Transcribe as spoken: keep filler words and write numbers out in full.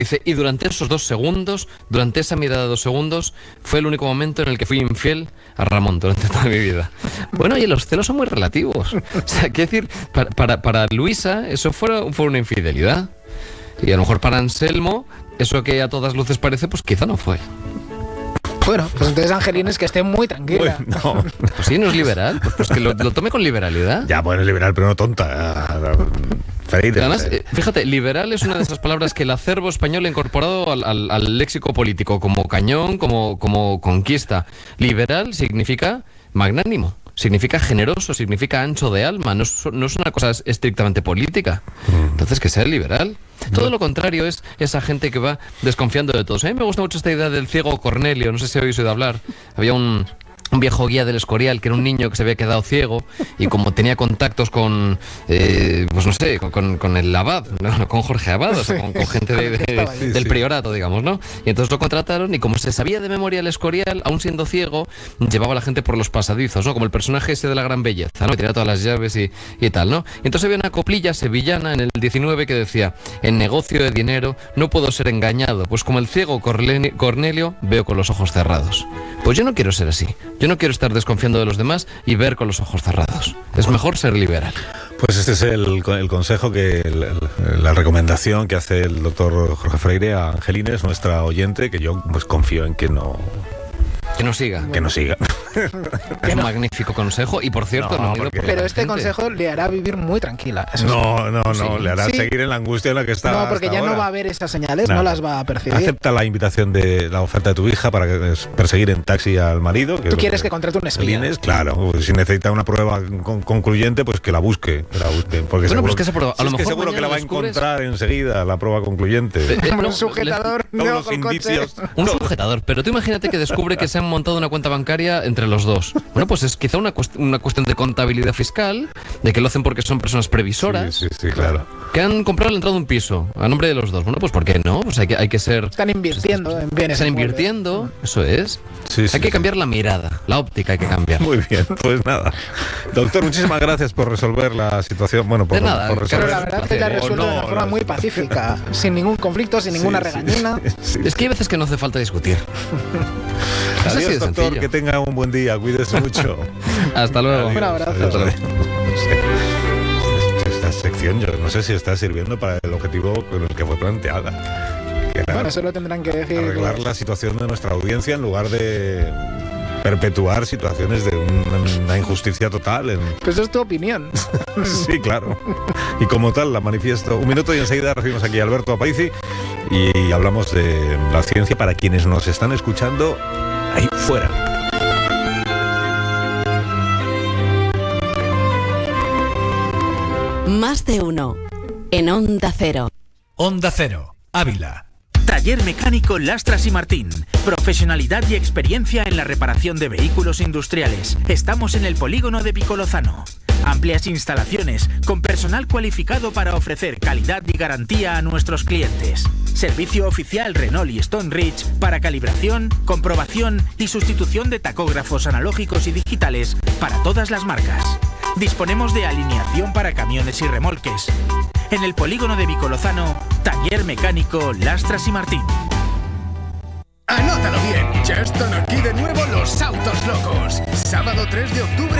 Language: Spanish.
Dice, y durante esos dos segundos, durante esa mirada de dos segundos, fue el único momento en el que fui infiel a Ramón durante toda mi vida. Bueno, oye, los celos son muy relativos. O sea, quiero decir, para, para, para Luisa eso fue, fue una infidelidad. Y a lo mejor para Anselmo, eso que a todas luces parece, pues quizá no fue. Bueno, pues entonces Angelines que esté muy tranquila. Bueno, no. Pues sí, no es liberal. Pues, pues que lo, lo tome con liberalidad. Ya, bueno, es liberal, pero no tonta. Freire, Además, eh, fíjate, liberal es una de esas palabras que el acervo español ha incorporado al, al, al léxico político, como cañón, como, como conquista. Liberal significa magnánimo, significa generoso, significa ancho de alma, no es, no es una cosa estrictamente política. Entonces, que sea liberal. Todo lo contrario es esa gente que va desconfiando de todos. A mí me gusta mucho esta idea del ciego Cornelio, no sé si habéis oído hablar. Había un... un viejo guía del Escorial, que era un niño que se había quedado ciego y como tenía contactos con, eh, pues no sé, con, con el abad, ¿no? Con Jorge Abad, o sea, con, con gente de, de, de, del priorato, digamos, ¿no? Y entonces lo contrataron y como se sabía de memoria el Escorial, aún siendo ciego, llevaba a la gente por los pasadizos, ¿no? Como el personaje ese de La Gran Belleza, ¿no? Que tenía todas las llaves y, y tal, ¿no? Y entonces había una coplilla sevillana en el diecinueve que decía, en negocio de dinero no puedo ser engañado, pues como el ciego Cornelio veo con los ojos cerrados. Pues yo no quiero ser así. Yo no quiero estar desconfiando de los demás y ver con los ojos cerrados. Es mejor ser liberal. Pues este es el, el consejo, que el, el, la recomendación que hace el doctor Jorge Freire a Angelines, nuestra oyente, que yo pues confío en que no... Que no siga. Que no siga. Es un magnífico consejo y, por cierto, no, no porque... por Pero la este gente. consejo le hará vivir muy tranquila. Eso No, no, no, sí. le hará Sí. seguir en la angustia en la que está. No, porque hasta ya ahora. no va a ver esas señales, Nada. no las va a percibir. Acepta la invitación de la oferta de tu hija para que, es, perseguir en taxi al marido. Que Tú es quieres lo que contrate un espía. Angelines, claro, pues si necesita una prueba con, concluyente, pues que la busque, que la busque. Porque Bueno, seguro, pues que esa prueba, a si lo es que mejor seguro que la va a mañana descubres- encontrar enseguida, la prueba concluyente. Eh, eh, Hombre, no, un sujetador Todos no, los con indicios. coche. Un sujetador, pero tú imagínate que descubre que se han montado una cuenta bancaria entre los dos. Bueno, pues es quizá una, cuest- una cuestión de contabilidad fiscal, de que lo hacen porque son personas previsoras, Sí, sí, sí, claro. que han comprado la entrada de un piso a nombre de los dos. Bueno, pues ¿por qué no? Pues hay que, hay que ser... Están invirtiendo en bienes. Están inmuebles. invirtiendo, eso es. Sí, sí, Hay que sí. cambiar la mirada, la óptica hay que cambiar. Muy bien, pues nada. Doctor, muchísimas gracias por resolver la situación. Bueno, por, De nada, por Pero resolver. la verdad es que la O resuelve de no, una forma no, muy sí. pacífica, sin ningún conflicto, sin ninguna Sí, sí, regañina. sí. Es que hay veces que no hace falta discutir. Es así Adiós, de doctor, sencillo. que tenga un buen día, cuídese mucho. Hasta luego. Un abrazo. Adiós, adiós. No sé. Esta sección yo no sé si está sirviendo para el objetivo con el que fue planteada. Que era Bueno, eso lo tendrán que decir. arreglar la situación de nuestra audiencia en lugar de perpetuar situaciones de una, una injusticia total. En... Pues eso es tu opinión. Sí, claro. Y como tal la manifiesto. Un minuto y enseguida recibimos aquí a Alberto Aparici y hablamos de la ciencia para quienes nos están escuchando ahí fuera. Más de uno. En Onda Cero. Onda Cero, Ávila. Taller Mecánico Lastras y Martín. Profesionalidad y experiencia en la reparación de vehículos industriales. Estamos en el polígono de Picolozano. Amplias instalaciones, con personal cualificado para ofrecer calidad y garantía a nuestros clientes. Servicio oficial Renault y Stone Ridge para calibración, comprobación y sustitución de tacógrafos analógicos y digitales para todas las marcas. Disponemos de alineación para camiones y remolques. En el polígono de Picolozano, Taller Mecánico Lastras y Martín. Anótalo bien, ya están aquí de nuevo los autos locos. Sábado tres de octubre